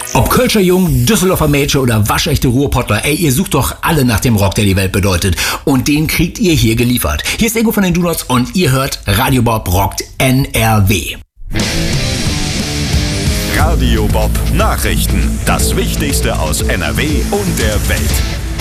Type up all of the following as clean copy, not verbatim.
Ob Kölscher Jung, Düsseldorfer Mädchen oder waschechte Ruhrpottler, ihr sucht doch alle nach dem Rock, der die Welt bedeutet. Und den kriegt ihr hier geliefert. Hier ist Ingo von den Donuts und ihr hört Radio Bob rockt NRW. Radio Bob Nachrichten. Das Wichtigste aus NRW und der Welt.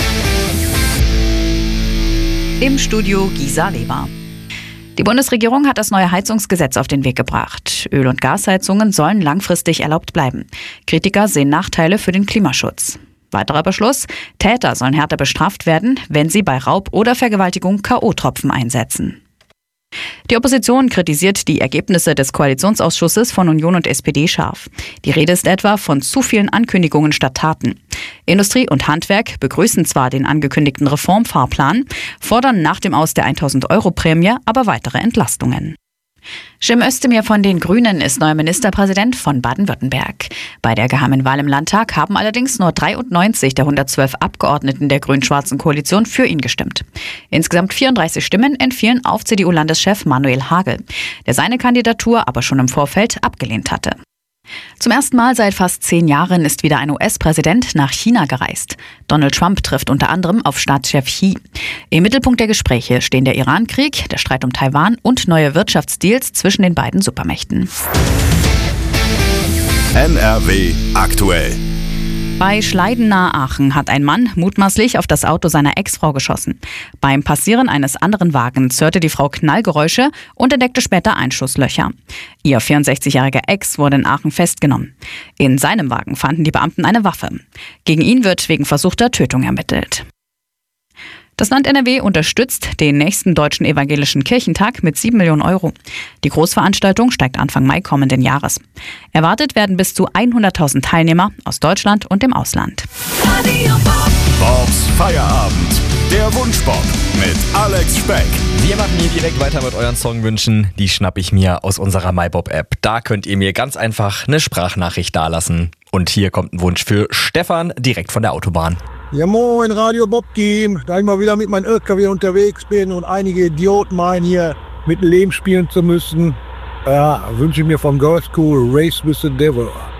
Im Studio Gisa Leber. Die Bundesregierung hat das neue Heizungsgesetz auf den Weg gebracht. Öl- und Gasheizungen sollen langfristig erlaubt bleiben. Kritiker sehen Nachteile für den Klimaschutz. Weiterer Beschluss: Täter sollen härter bestraft werden, wenn sie bei Raub oder Vergewaltigung K.O.-Tropfen einsetzen. Die Opposition kritisiert die Ergebnisse des Koalitionsausschusses von Union und SPD scharf. Die Rede ist etwa von zu vielen Ankündigungen statt Taten. Industrie und Handwerk begrüßen zwar den angekündigten Reformfahrplan, fordern nach dem Aus der 1.000-Euro-Prämie aber weitere Entlastungen. Cem Özdemir von den Grünen ist neuer Ministerpräsident von Baden-Württemberg. Bei der geheimen Wahl im Landtag haben allerdings nur 93 der 112 Abgeordneten der grün-schwarzen Koalition für ihn gestimmt. Insgesamt 34 Stimmen entfielen auf CDU-Landeschef Manuel Hagel, der seine Kandidatur aber schon im Vorfeld abgelehnt hatte. Zum ersten Mal seit fast 10 Jahren ist wieder ein US-Präsident nach China gereist. Donald Trump trifft unter anderem auf Staatschef Xi. Im Mittelpunkt der Gespräche stehen der Iran-Krieg, der Streit um Taiwan und neue Wirtschaftsdeals zwischen den beiden Supermächten. NRW aktuell. Bei Schleiden nahe Aachen hat ein Mann mutmaßlich auf das Auto seiner Ex-Frau geschossen. Beim Passieren eines anderen Wagens hörte die Frau Knallgeräusche und entdeckte später Einschusslöcher. Ihr 64-jähriger Ex wurde in Aachen festgenommen. In seinem Wagen fanden die Beamten eine Waffe. Gegen ihn wird wegen versuchter Tötung ermittelt. Das Land NRW unterstützt den nächsten Deutschen Evangelischen Kirchentag mit 7 Millionen Euro. Die Großveranstaltung steigt Anfang Mai kommenden Jahres. Erwartet werden bis zu 100.000 Teilnehmer aus Deutschland und dem Ausland. Bobs Feierabend. Der Wunschbob mit Alex Speck. Wir machen hier direkt weiter mit euren Songwünschen. Die schnapp ich mir aus unserer MyBob-App. Da könnt ihr mir ganz einfach eine Sprachnachricht dalassen. Und hier kommt ein Wunsch für Stefan direkt von der Autobahn. Ja moin, Radio Bob-Team. Da ich mal wieder mit meinem LKW unterwegs bin und einige Idioten meinen, hier mit dem Leben spielen zu müssen, wünsche ich mir vom Girls School Race with the Devil.